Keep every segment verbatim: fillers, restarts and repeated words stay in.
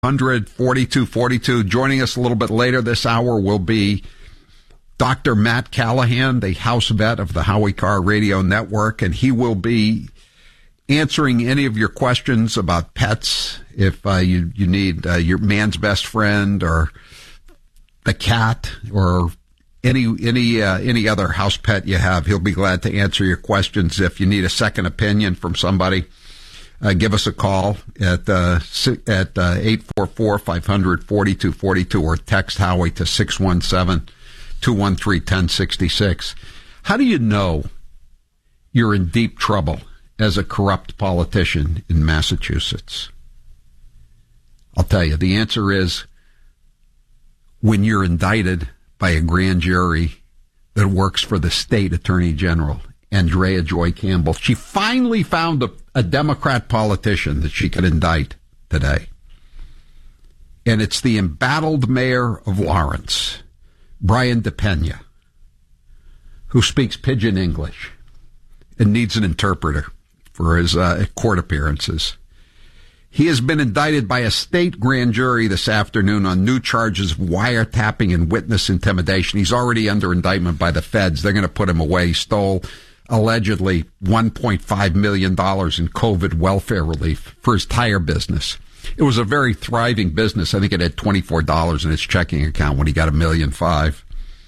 hundred forty-two forty-two. Joining us a little bit later this hour will be Doctor Matt Callahan, the house vet of the Howie Carr Radio Network, and he will be answering any of your questions about pets. If uh, you, you need uh, your man's best friend or the cat or any any uh, any other house pet you have, he'll be glad to answer your questions. If you need a second opinion from somebody, Uh, give us a call at uh, at uh, eight four four, five hundred, forty-two forty-two or text Howie to six one seven, two one three, one oh six six. How do you know you're in deep trouble as a corrupt politician in Massachusetts? I'll tell you, the answer is when you're indicted by a grand jury that works for the state attorney general, Andrea Joy Campbell. She finally found a, a Democrat politician that she could indict today. And it's the embattled mayor of Lawrence, Brian DePena, who speaks pidgin English and needs an interpreter for his uh, court appearances. He has been indicted by a state grand jury this afternoon on new charges of wiretapping and witness intimidation. He's already under indictment by the feds. They're going to put him away. He stole allegedly one point five million dollars in COVID welfare relief for his tire business. It was a very thriving business. I think it had twenty-four dollars in its checking account when he got a million five.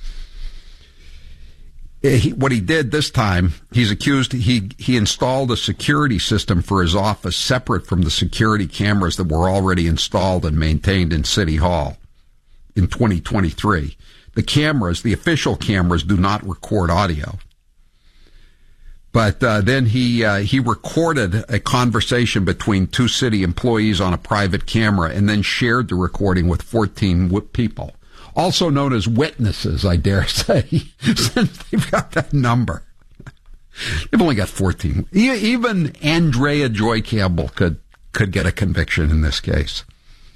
He, what he did this time, he's accused, he, he installed a security system for his office separate from the security cameras that were already installed and maintained in City Hall in twenty twenty-three. The cameras, the official cameras, do not record audio. But uh, then he uh, he recorded a conversation between two city employees on a private camera and then shared the recording with fourteen people, also known as witnesses, I dare say, since they've got that number. They've only got fourteen. Even Andrea Joy Campbell could, could get a conviction in this case.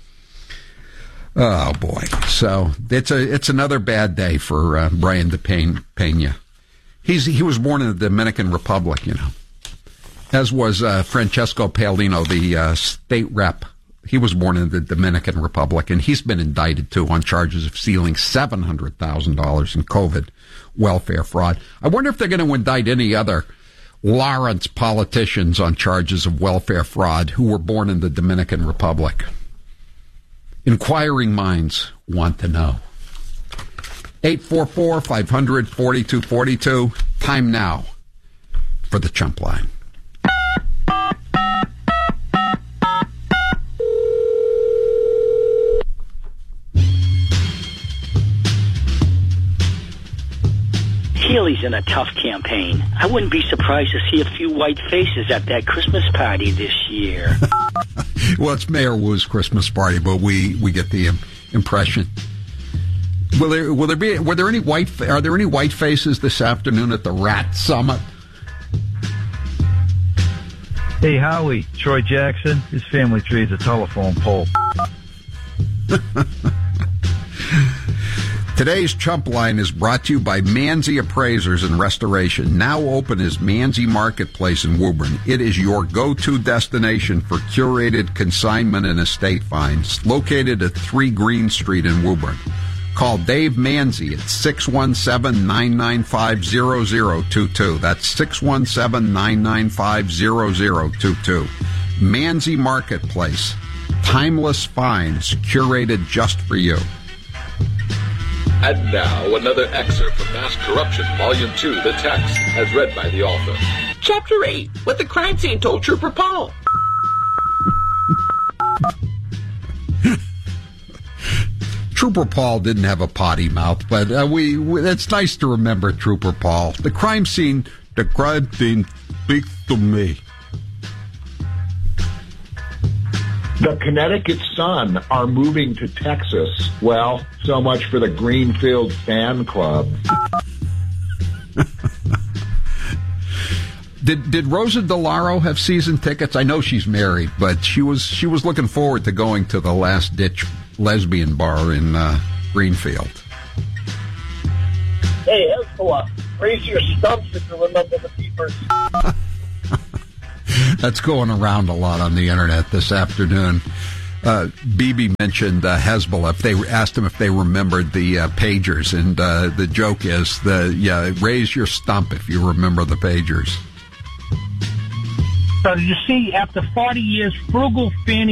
Oh, boy. So it's a it's another bad day for uh, Brian DePena. He's, he was born in the Dominican Republic, you know, as was uh, Francesco Paolino, the uh, state rep. He was born in the Dominican Republic, and he's been indicted, too, on charges of stealing seven hundred thousand dollars in COVID welfare fraud. I wonder if they're going to indict any other Lawrence politicians on charges of welfare fraud who were born in the Dominican Republic. Inquiring minds want to know. eight four four, five hundred, forty-two forty-two. Time now for the Chump Line. Healy's in a tough campaign. I wouldn't be surprised to see a few white faces at that Christmas party this year. Well, it's Mayor Wu's Christmas party, but we, we get the um, impression. Will there will there be were there any white are there any white faces this afternoon at the Rat Summit? Hey Howie, Troy Jackson. His family tree is a telephone pole. Today's Chump Line is brought to you by Manzi Appraisers and Restoration. Now open as Manzi Marketplace in Woburn. It is your go-to destination for curated consignment and estate finds. Located at three Green Street in Woburn. Call Dave Manzi at six one seven, nine nine five, zero zero two two. That's six one seven, nine nine five, zero zero two two. Manzi Marketplace. Timeless finds curated just for you. And now, another excerpt from Mass Corruption, Volume two, The Text, as read by the author. Chapter eight, What the Crime Scene Told Trooper Paul. Trooper Paul didn't have a potty mouth, but uh, we, we it's nice to remember Trooper Paul. The crime scene, the crime scene speaks to me. The Connecticut Sun are moving to Texas. Well, so much for the Greenfield fan club. Did did Rosa DeLauro have season tickets? I know she's married, but she was she was looking forward to going to the Last Ditch lesbian bar in uh, Greenfield. Hey, Hezbollah, raise your stumps if you remember the peepers. That's going around a lot on the internet this afternoon. Uh, Bibi mentioned uh, Hezbollah. If they asked him if they remembered the uh, pagers, and uh, the joke is, the yeah, raise your stump if you remember the pagers. So you see, after forty years, frugal Fannie